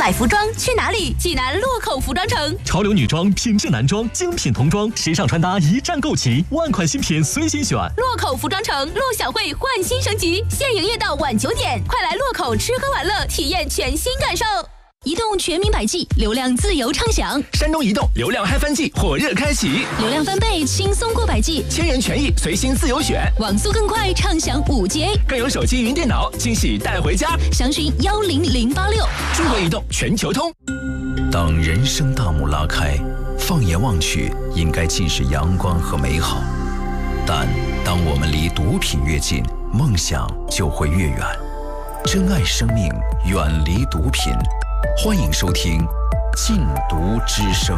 买服装去哪里？济南洛口服装城。 潮流女装、品质男装、精品童装，时尚穿搭一站购齐，万款新品随心选。 洛口服装城陆小汇焕新升级，现营业到晚9点，快来洛口吃喝玩乐，体验全新感受。移动全民百 G， 流量自由畅享。 山东移动流量嗨翻季火热开启， 流量翻倍，轻松过百 G， 千元权益随心自由选， 网速更快，畅享5G， 更有手机云电脑惊喜带回家。 详询10086。 中国移动全球通。 当人生大幕拉开，放眼望去，应该尽是阳光和美好。但当我们离毒品越近，梦想就会越远。珍爱生命，远离毒品。欢迎收听《禁毒之声》。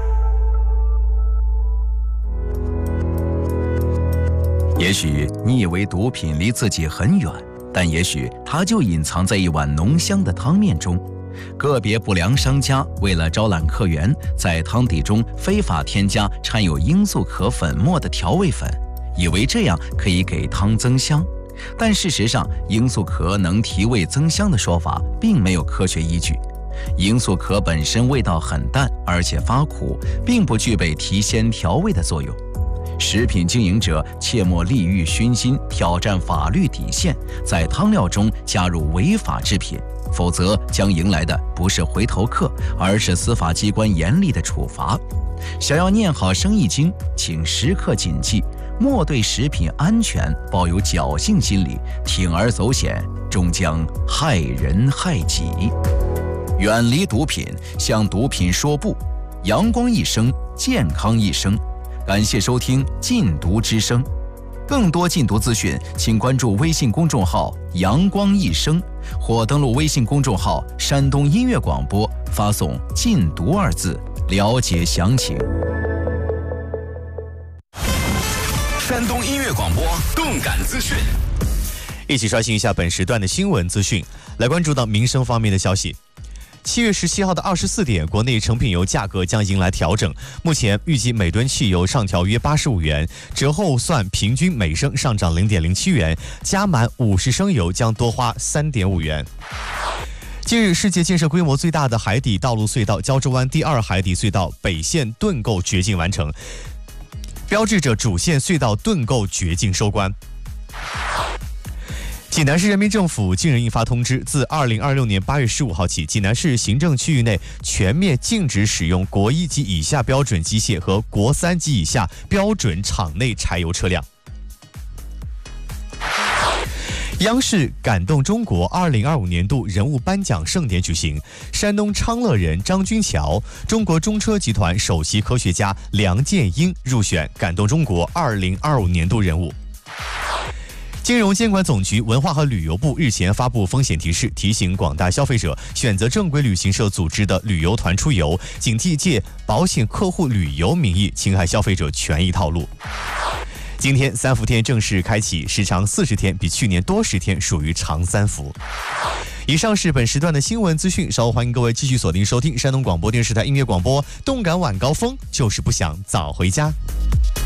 也许你以为毒品离自己很远，但也许它就隐藏在一碗浓香的汤面中。个别不良商家为了招揽客源，在汤底中非法添加掺有罂粟壳粉末的调味粉，以为这样可以给汤增香。但事实上，罂粟壳能提味增香的说法并没有科学依据。罂粟壳本身味道很淡，而且发苦，并不具备提鲜调味的作用。食品经营者切莫利欲熏心，挑战法律底线，在汤料中加入违法制品，否则将迎来的不是回头客，而是司法机关严厉的处罚。想要念好生意经，请时刻谨记，莫对食品安全抱有侥幸心理，铤而走险，终将害人害己。远离毒品，向毒品说不。阳光一生，健康一生。感谢收听《禁毒之声》，更多禁毒资讯，请关注微信公众号“阳光一生”或登录微信公众号“山东音乐广播”，发送“禁毒”2字，了解详情。 山东音乐广播动感资讯， 一起刷新一下本时段的新闻资讯，来关注到民生方面的消息。7月17号的24点，国内成品油价格将迎来调整。目前预计每吨汽油上调约85元，折后算平均每升上涨0.07元，加满50升油将多花3.5元。近日，世界建设规模最大的海底道路隧道胶州湾第2海底隧道北线盾构掘进完成，标志着主线隧道盾构掘进收官。济南市人民政府近日印发通知，自2026年8月15号起，济南市行政区域内全面禁止使用国1及以下标准机械和国3及以下标准厂内柴油车辆。央视感动中国2025年度人物颁奖盛典举行，山东昌乐人张军桥、中国中车集团首席科学家梁建英入选感动中国2025年度人物。金融监管总局文化和旅游部日前发布风险提示，提醒广大消费者选择正规旅行社组织的旅游团出游，警惕借保险客户旅游名义侵害消费者权益套路。今天3伏天正式开启，时长40天，比去年多10天，属于长3伏。以上是本时段的新闻资讯，稍后欢迎各位继续锁定收听山东广播电视台音乐广播，动感晚高峰，就是不想早回家。